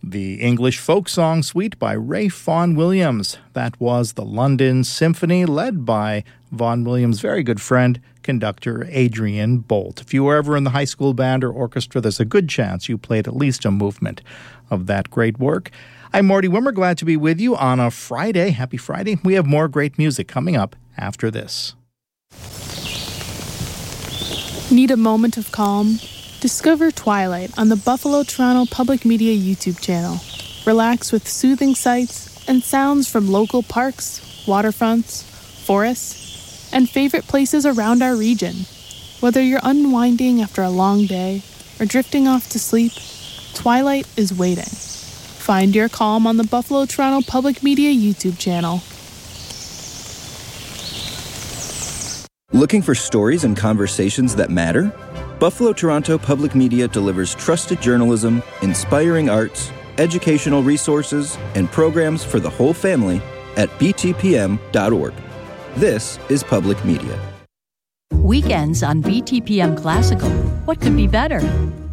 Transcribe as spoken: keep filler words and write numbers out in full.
the English folk song suite by Ray Vaughan Williams. That was the London Symphony, led by Vaughan Williams' very good friend, conductor Adrian Bolt. If you were ever in the high school band or orchestra, there's a good chance you played at least a movement of that great work. I'm Marty Wimmer, glad to be with you on a Friday. Happy Friday. We have more great music coming up after this. Need a moment of calm? Discover Twilight on the Buffalo Toronto Public Media YouTube channel. Relax with soothing sights and sounds from local parks, waterfronts, forests, and favorite places around our region. Whether you're unwinding after a long day or drifting off to sleep, Twilight is waiting. Find your calm on the Buffalo Toronto Public Media YouTube channel. Looking for stories and conversations that matter? Buffalo Toronto Public Media delivers trusted journalism, inspiring arts, educational resources, and programs for the whole family at b t p m dot org. This is Public Media. Weekends on B T P M Classical. What could be better?